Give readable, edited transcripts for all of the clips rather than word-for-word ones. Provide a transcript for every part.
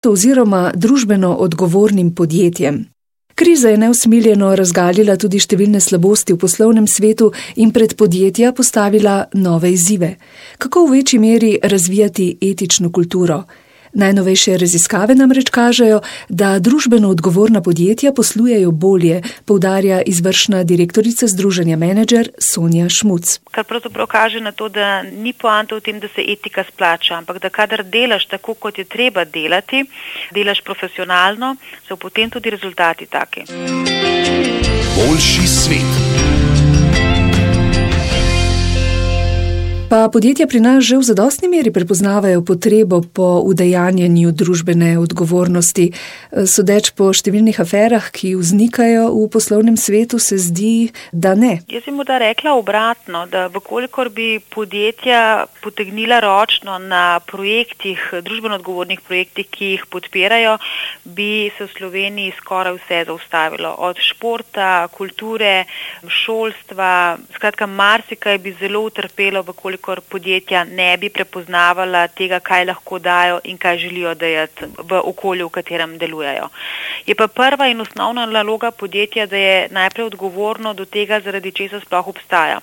oziroma družbeno odgovornim podjetjem. Kriza je neusmiljeno razgalila tudi številne slabosti v poslovnem svetu in pred podjetja postavila nove izzive. Kako v večji meri razvijati etično kulturo? Najnovejše raziskave namreč kažejo, da družbeno odgovorna podjetja poslujejo bolje, poudarja izvršna direktorica Združenja Menedžer Sonja Šmuc. Kar pravzaprav kaže na to, da ni poanta v tem, da se etika splača, ampak da kadar delaš tako, kot je treba delati, delaš profesionalno, so potem tudi rezultati taki. Boljši svet. Pa podjetja pri nas že v zadostni meri prepoznavajo potrebo po udejanjanju družbene odgovornosti. Sodeč po številnih aferah, ki vznikajo v poslovnem svetu, se zdi, da ne. Jaz bi morda rekla obratno, da vkolikor bi podjetja potegnila ročno na projektih, družbeno odgovornih projektih, ki jih podpirajo, bi se v Sloveniji skoraj vse zaustavilo. Od športa, kulture, šolstva, skratka marsikaj bi zelo utrpelo, vkolikor podjetja ne bi prepoznavala tega, kaj lahko dajo in kaj želijo dajati v okolju, v katerem delujejo. Je pa prva in osnovna naloga podjetja, da je najprej odgovorno do tega, zaradi česa sploh obstaja.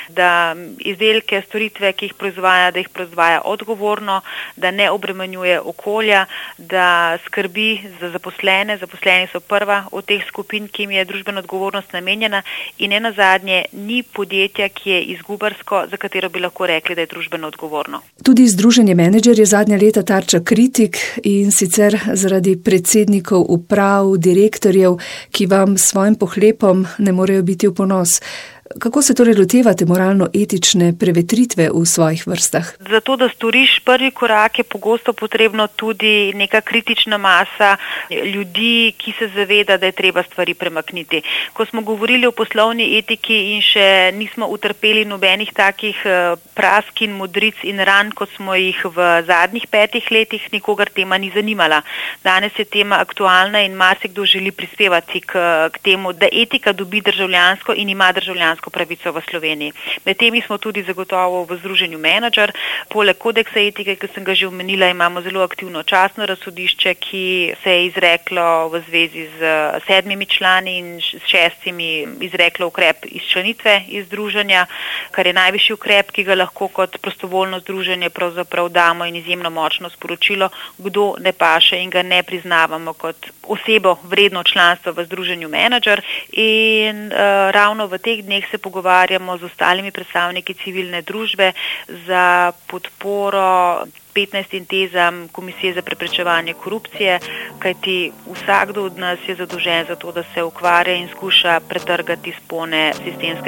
Da izdelke, storitve, ki jih proizvaja, da jih proizvaja odgovorno, da ne obremenjuje okolja, da skrbi za zaposlene. Zaposleni so prva od teh skupin, ki jim je družbena odgovornost namenjena, in ne nazadnje ni podjetja, ki je izgubarsko, za katero bi lahko rekli, da je družbeno odgovorno. Tudi Združenje Menedžer je zadnja leta tarča kritik, in sicer zaradi predsednikov uprav, direktorjev, ki vam s svojim pohlepom ne morejo biti v ponos. Kako se torej lotevate moralno-etične prevetritve v svojih vrstah? Zato, da storiš prvi korak, je pogosto potrebno tudi neka kritična masa ljudi, ki se zaveda, da je treba stvari premakniti. Ko smo govorili o poslovni etiki in še nismo utrpeli nobenih takih prask in modric in ran, kot smo jih v zadnjih 5 letih, nikogar tema ni zanimala. Danes je tema aktualna in marsikdo želi prispevati k temu, da etika dobi državljansko in ima državljansko pravico v Sloveniji. Med temi smo tudi zagotovo v Združenju Menedžer. Poleg kodeksa etike, ki sem ga že omenila, imamo zelo aktivno častno razsodišče, ki se je izreklo v zvezi z 7 člani in 6 izreklo ukrep izčlanitve iz združenja, kar je najvišji ukrep, ki ga lahko kot prostovoljno združenje pravzaprav damo, in izjemno močno sporočilo, kdo ne paše in ga ne priznavamo kot osebo vredno članstva v Združenju Menedžer. In ravno v teh dneh se pogovarjamo z ostalimi predstavniki civilne družbe za podporo 15 tezam Komisije za preprečevanje korupcije, kajti vsakdo od nas je zadolžen za to, da se ukvarja in skuša pretrgati spone sistemske